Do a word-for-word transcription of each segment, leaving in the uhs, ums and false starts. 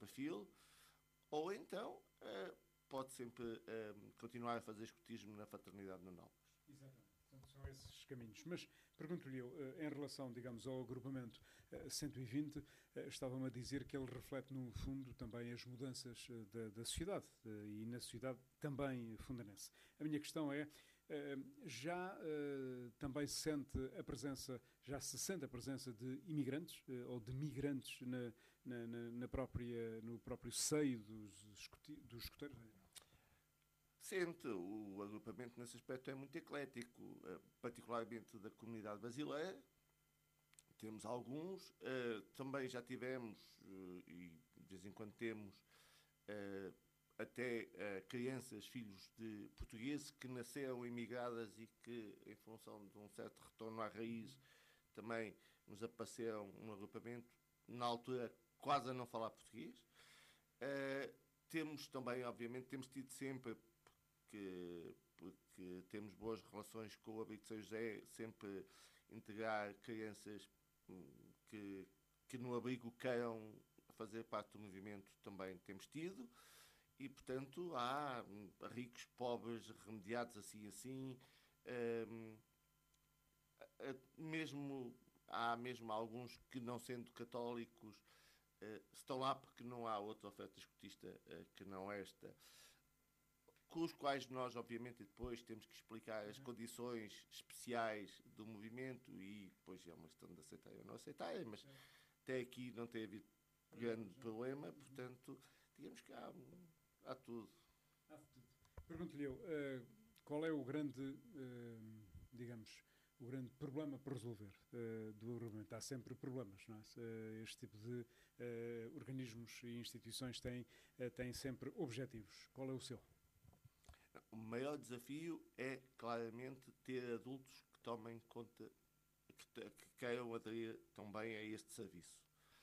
perfil, ou então uh, pode sempre uh, continuar a fazer escotismo na Fraternidade de Novas. Exatamente. Portanto, são esses caminhos. Mas pergunto-lhe eu, em relação, digamos, ao agrupamento cento e vinte, estava-me a dizer que ele reflete, no fundo, também as mudanças da, da sociedade, e na sociedade também fundanense. A minha questão é, já também se sente a presença, já se sente a presença de imigrantes ou de migrantes na, na, na própria, no próprio seio dos, dos escoteiros? Sente, o agrupamento nesse aspecto é muito eclético, particularmente da comunidade brasileira. Temos alguns, também já tivemos, e de vez em quando temos, até crianças, filhos de portugueses que nasceram imigradas e que, em função de um certo retorno à raiz, também nos apareceram no agrupamento, na altura quase a não falar português. Temos também, obviamente, temos tido sempre, que, porque temos boas relações com o Abrigo de São José, sempre integrar crianças que, que no abrigo queiram fazer parte do movimento, também temos tido, e portanto há ricos, pobres, remediados assim assim, hum, mesmo, há mesmo alguns que, não sendo católicos, uh, estão lá porque não há outra oferta escotista uh, que não esta, com os quais nós, obviamente, depois temos que explicar as condições especiais do movimento e depois é uma questão de aceitar ou não aceitar, mas até aqui não tem havido grande problema, portanto, digamos que há, há tudo. Há tudo. Pergunto-lhe eu, uh, qual é o grande, uh, digamos, o grande problema para resolver uh, do agrupamento? Há sempre problemas, não é? Uh, este tipo de uh, organismos e instituições têm, uh, têm sempre objetivos. Qual é o seu? O maior desafio é, claramente, ter adultos que tomem conta, que, que queiram aderir também a este serviço.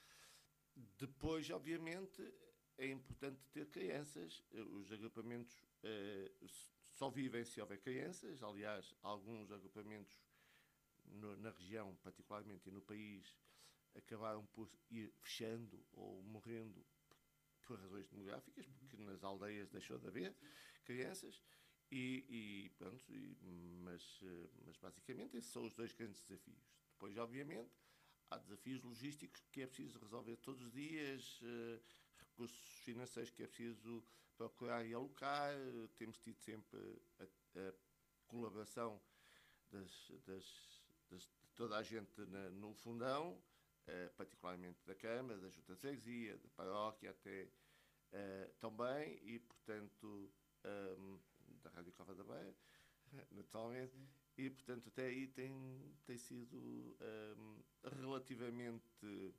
Depois, obviamente, é importante ter crianças. Os agrupamentos eh, só vivem se houver crianças. Aliás, alguns agrupamentos no, na região, particularmente, e no país, acabaram por ir fechando ou morrendo por razões demográficas, porque nas aldeias deixou de haver crianças, e, e pronto, e, mas, mas basicamente esses são os dois grandes desafios. Depois, obviamente, há desafios logísticos que é preciso resolver todos os dias, uh, recursos financeiros que é preciso procurar e alocar, uh, temos tido sempre a, a colaboração das, das, das, de toda a gente na, no fundão, Uh, particularmente da Câmara, da Junta de Freguesia, da Paróquia até uh, também, e portanto um, da Rádio Cova da Beira, naturalmente, sim. E portanto até aí tem, tem sido um, relativamente,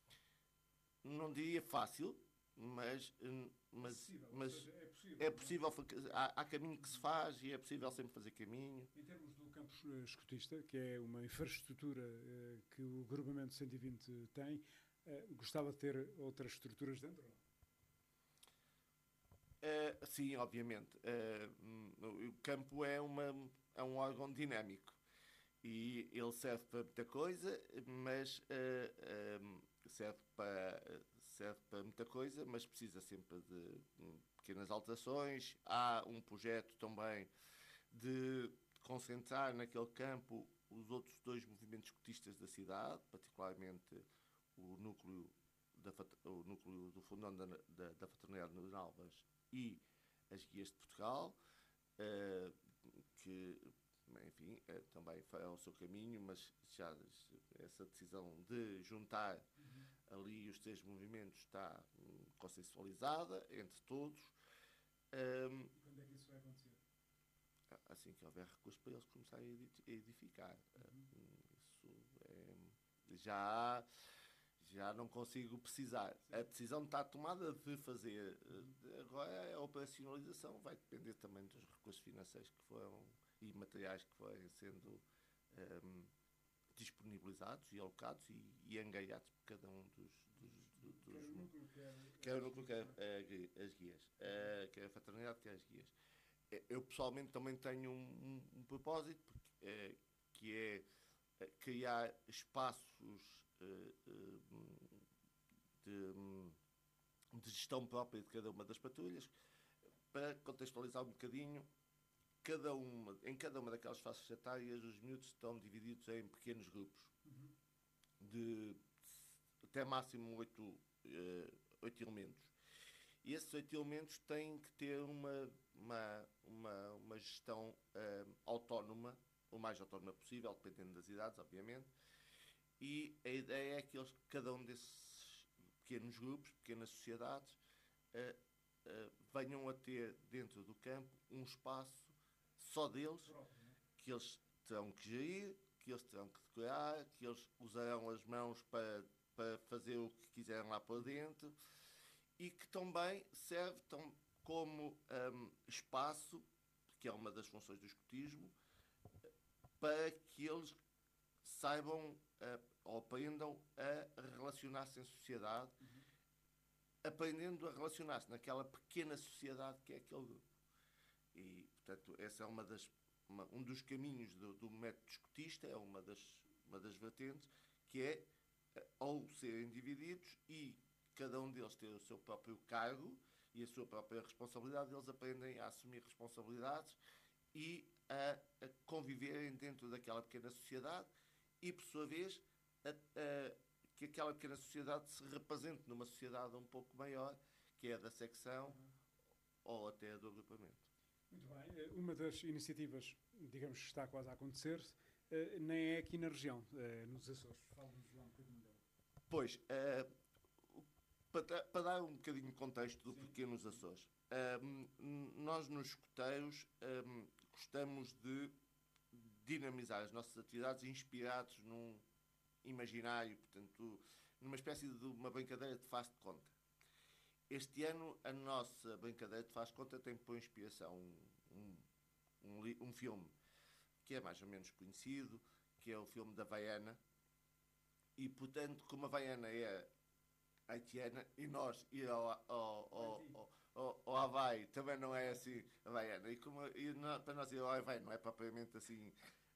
não diria fácil, mas, mas, possível, mas seja, é possível, é possível há, há caminho que se faz e é possível sempre fazer caminho. Em termos do campus escotista, que é uma infraestrutura uh, que o agrupamento cento e vinte tem, uh, gostava de ter outras estruturas dentro? Uh, sim, obviamente. Uh, o campo é, uma, é um órgão dinâmico e ele serve para muita coisa, mas uh, um, serve, para, serve para muita coisa, mas precisa sempre de um, pequenas alterações. Há um projeto também de concentrar naquele campo os outros dois movimentos escotistas da cidade, particularmente o núcleo, da, o núcleo do Fundão da, da, da Fraternidade de Novas e as Guias de Portugal, uh, que, enfim, uh, também farão o seu caminho, mas já essa decisão de juntar uhum. ali os três movimentos está um, consensualizada entre todos. Um, e quando é que isso vai acontecer? Assim que houver recursos para eles começarem a edificar. Uhum. Isso é, já, já não consigo precisar. Sim. A decisão está tomada de fazer. Uhum. Agora a operacionalização vai depender também dos recursos financeiros que foram e materiais que forem sendo um, disponibilizados e alocados e, e angariados por cada um dos... dos, dos quer o núcleo, quer o núcleo, quer as guias. Uhum. Quer a fraternidade, quer as guias. Eu pessoalmente também tenho um, um, um propósito, porque, é, que é criar espaços uh, uh, de, de gestão própria de cada uma das patrulhas. Para contextualizar um bocadinho, cada uma, em cada uma daquelas faixas etárias, os miúdos estão divididos em pequenos grupos, uhum. de até máximo oito, uh, oito elementos. E esses oito elementos têm que ter uma, uma, uma, uma gestão uh, autónoma, o mais autónoma possível, dependendo das idades, obviamente. E a ideia é que eles, cada um desses pequenos grupos, pequenas sociedades, uh, uh, venham a ter dentro do campo um espaço só deles, que eles terão que gerir, que eles terão que decorar, que eles usarão as mãos para, para fazer o que quiserem lá por dentro, e que também serve tão, como um, espaço, que é uma das funções do escotismo, para que eles saibam uh, ou aprendam a relacionar-se em sociedade, uhum. aprendendo a relacionar-se naquela pequena sociedade que é aquele grupo. E, portanto, esse é uma das, uma, um dos caminhos do, do método escotista, é uma das, uma das vertentes, que é uh, ao serem divididos e cada um deles ter o seu próprio cargo e a sua própria responsabilidade, eles aprendem a assumir responsabilidades e a, a conviverem dentro daquela pequena sociedade e, por sua vez, a, a, que aquela pequena sociedade se represente numa sociedade um pouco maior, que é a da secção uhum. ou até do agrupamento. Muito bem. Uma das iniciativas, digamos, que está quase a acontecer, nem é aqui na região, nos Açores. Fala-nos lá um bocadinho dela. Pois, uh, para, para dar um bocadinho de contexto do Sim. porquê nos Açores, um, nós nos escoteiros um, gostamos de dinamizar as nossas atividades inspirados num imaginário, portanto, numa espécie de uma brincadeira de faz de conta. Este ano, a nossa brincadeira de faz de conta tem por inspiração um, um, um, um filme que é mais ou menos conhecido, que é o filme da Havaiana, e, portanto, como a Havaiana é haitiana e nós ir ao, ao, ao, ao, ao Havaí também não é assim havaiana. E, como, e não, para nós ir ao Havaí não é propriamente assim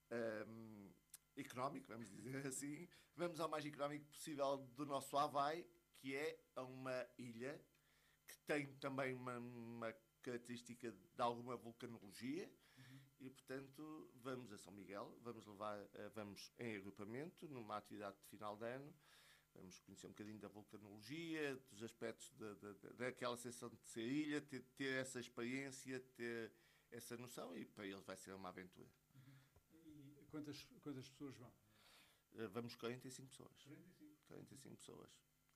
um, económico, vamos dizer assim. Vamos ao mais económico possível do nosso Havaí, que é uma ilha que tem também uma, uma característica de alguma vulcanologia. Uhum. E, portanto, vamos a São Miguel, vamos levar, vamos em agrupamento, numa atividade de final de ano. Vamos conhecer um bocadinho da vulcanologia, dos aspectos da, da, daquela sensação de ser ilha, ter, ter essa experiência, ter essa noção, e para eles vai ser uma aventura. Uhum. E quantas, quantas pessoas vão? Uh, vamos quarenta e cinco pessoas. quarenta e cinco? quarenta e cinco pessoas.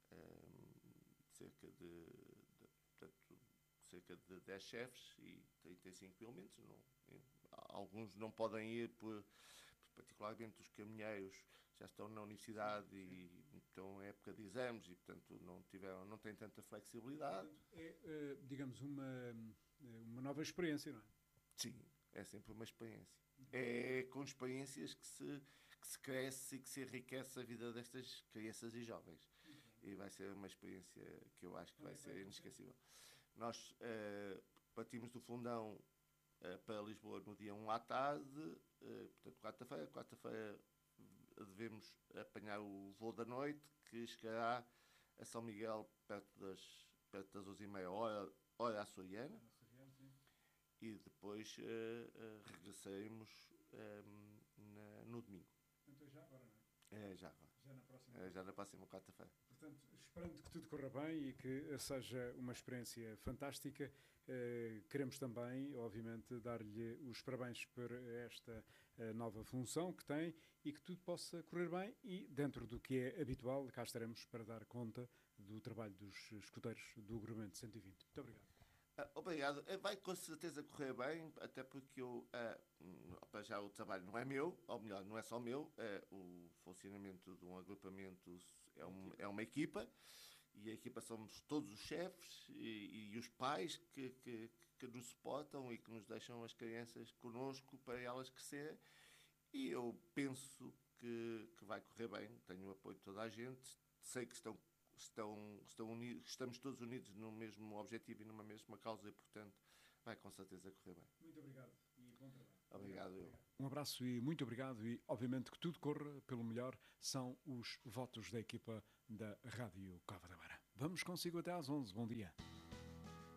Um, cerca de, de, portanto, cerca de dez chefes e trinta e cinco elementos. Não, alguns não podem ir, por, particularmente os caminheiros, já estão na universidade sim, sim. e estão em época de exames e, portanto, não, tiveram, não têm tanta flexibilidade. É, digamos, uma, uma nova experiência, não é? Sim, é sempre uma experiência. É com experiências que se, que se cresce e que se enriquece a vida destas crianças e jovens. E vai ser uma experiência que eu acho que vai ser inesquecível. Nós uh, partimos do Fundão uh, para Lisboa no dia um à tarde, uh, portanto, quarta-feira. Quarta-feira devemos apanhar o voo da noite, que chegará a São Miguel perto das, perto das onze e meia, hora, hora açoriana. E depois uh, uh, regressaremos um, na, no domingo. Então já agora, não é? É, já agora. Já na próxima, é, já na próxima quarta-feira. Portanto, esperando que tudo corra bem e que seja uma experiência fantástica, eh, queremos também, obviamente, dar-lhe os parabéns por esta eh, nova função que tem e que tudo possa correr bem e, dentro do que é habitual, cá estaremos para dar conta do trabalho dos escoteiros do agrupamento cento e vinte. Muito obrigado. Uh, obrigado. Vai com certeza correr bem, até porque eu, uh, para já o trabalho não é meu, ou melhor, não é só meu, uh, o funcionamento de um agrupamento é, um, é uma equipa, e a equipa somos todos os chefes e, e os pais que, que, que nos suportam e que nos deixam as crianças connosco para elas crescerem, e eu penso que, que vai correr bem, tenho o apoio de toda a gente, sei que estão Estão, estão unidos, estamos todos unidos no mesmo objetivo e numa mesma causa e, portanto, vai com certeza correr bem. Muito obrigado e bom trabalho. Obrigado, obrigado. Eu. Um abraço e muito obrigado e, obviamente, que tudo corra pelo melhor são os votos da equipa da Rádio Cova da Beira. Vamos consigo até às onze. Bom dia.